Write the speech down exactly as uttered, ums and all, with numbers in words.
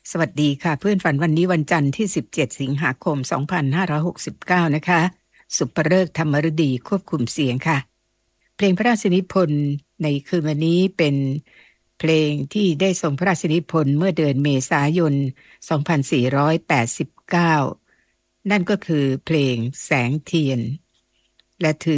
สวัสดีค่ะเพื่อนฝันวันนี้วันจันทร์ที่สิบเจ็ดสิงหาคมสองพันห้าร้อยหกสิบเก้านะคะสุภฤกษ์ธรรมฤดีควบคุมเสียงค่ะเพลงพระราชนิพนธ์ในคืนวันนี้เป็นเพลงที่ได้ทรงพระราชนิพนธ์เมื่อเดือนเมษายนสองพันสี่ร้อยแปดสิบเก้านั่นก็คือเพลงแสงเทียนและถือ